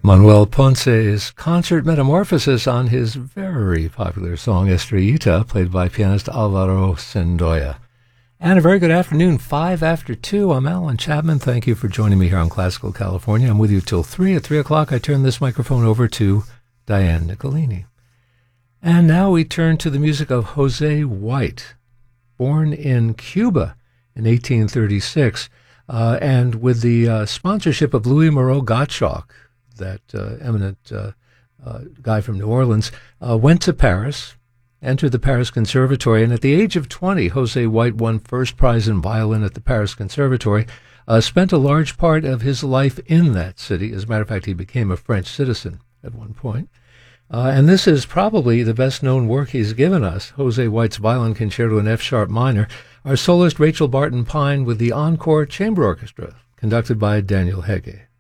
Manuel Ponce's concert metamorphosis on his very popular song Estrellita, played by pianist Alvaro Sendoya. And a very good afternoon, 5 after 2. I'm Alan Chapman. Thank you for joining me here on Classical California. I'm with you till 3. At 3 o'clock, I turn this microphone over to Diane Nicolini. And now we turn to the music of Jose White, born in Cuba in 1836, and with the sponsorship of Louis Moreau Gottschalk, that eminent guy from New Orleans, went to Paris, entered the Paris Conservatory, and at the age of 20, Jose White won first prize in violin at the Paris Conservatory, spent a large part of his life in that city. As a matter of fact, he became a French citizen at one point. And this is probably the best-known work he's given us, Jose White's Violin Concerto in F-sharp minor, our soloist Rachel Barton Pine with the Encore Chamber Orchestra, conducted by Daniel Hege.